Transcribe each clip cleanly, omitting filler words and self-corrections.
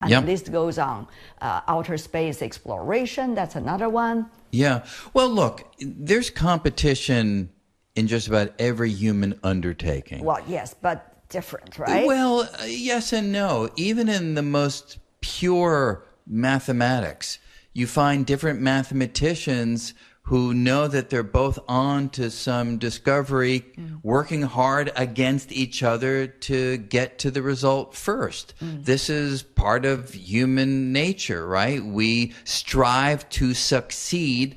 And Yeah. the list goes on. Outer space exploration, that's another one. Yeah. Well, look, there's competition in just about every human undertaking. Well, yes, but different, right? Well, yes and no. Even in the most pure mathematics, you find different mathematicians who know that they're both on to some discovery, working hard against each other to get to the result first. This is part of human nature, right? We strive to succeed,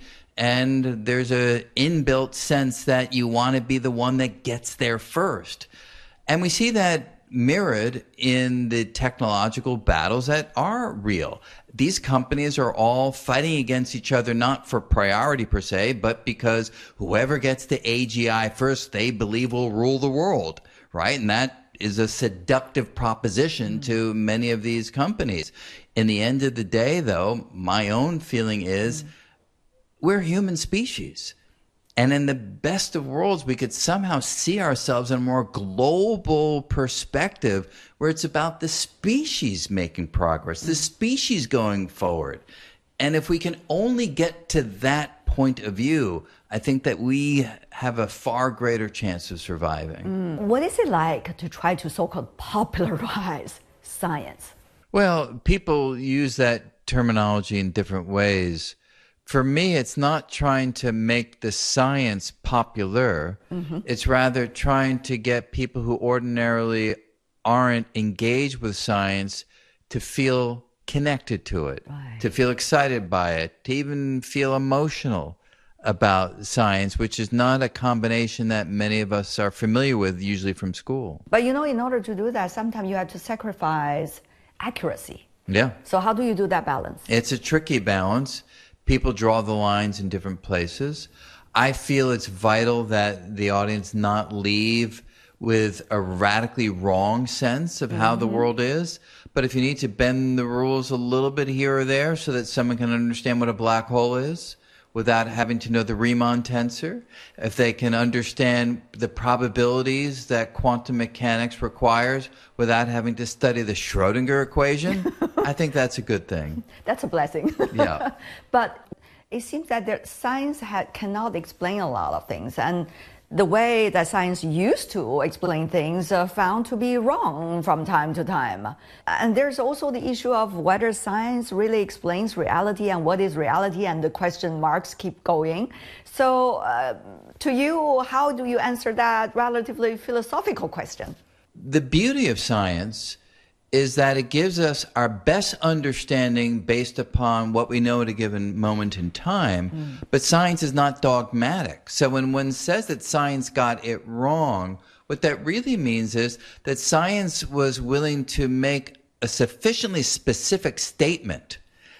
and there's a inbuilt sense that you want to be the one that gets there first. And we see that mirrored in the technological battles that are real. These companies are all fighting against each other, not for priority per se, but because whoever gets to AGI first, they believe will rule the world, right? And that is a seductive proposition to many of these companies. In the end of the day, though, my own feeling is we're human species. And in the best of worlds, we could somehow see ourselves in a more global perspective where it's about the species making progress, the species going forward. And if we can only get to that point of view, I think that we have a far greater chance of surviving. What is it like to try to so-called popularize science? Well, people use that terminology in different ways. For me, it's not trying to make the science popular. It's rather trying to get people who ordinarily aren't engaged with science to feel connected to it, to feel excited by it, to even feel emotional about science, which is not a combination that many of us are familiar with, usually from school. But you know, in order to do that, sometimes you have to sacrifice accuracy. Yeah. So how do you do that balance? It's a tricky balance. People draw the lines in different places. I feel it's vital that the audience not leave with a radically wrong sense of how the world is. But if you need to bend the rules a little bit here or there so that someone can understand what a black hole is without having to know the Riemann tensor, if they can understand the probabilities that quantum mechanics requires without having to study the Schrodinger equation, I think that's a good thing. That's a blessing. Yeah. But it seems that science cannot explain a lot of things. And the way that science used to explain things are found to be wrong from time to time. And there's also the issue of whether science really explains reality and what is reality, and the question marks keep going. So to you, how do you answer that relatively philosophical question? The beauty of science is that it gives us our best understanding based upon what we know at a given moment in time. But science is not dogmatic. So when one says that science got it wrong, what that really means is that science was willing to make a sufficiently specific statement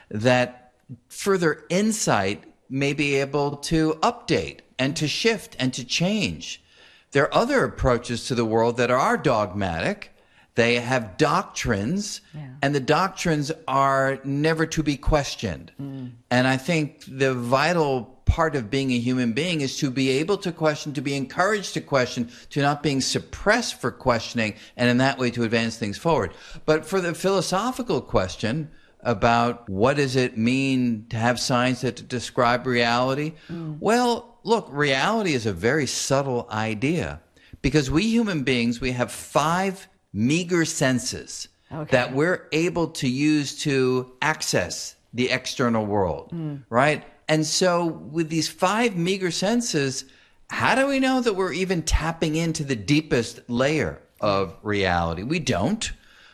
that further insight may be able to update and to shift and to change. There are other approaches to the world that are dogmatic. They have doctrines, and the doctrines are never to be questioned. And I think the vital part of being a human being is to be able to question, to be encouraged to question, to not being suppressed for questioning, and in that way to advance things forward. But for the philosophical question about what does it mean to have science that describe reality, well, look, reality is a very subtle idea, because we human beings, we have 5 meager senses that we're able to use to access the external world, right? And so with these 5 meager senses, how do we know that we're even tapping into the deepest layer of reality? We don't.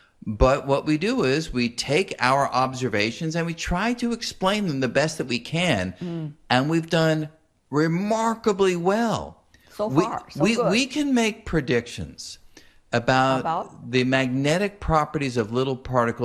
But what we do is we take our observations and we try to explain them the best that we can. And we've done remarkably well. So far, so good. We can make predictions about the magnetic properties of little particles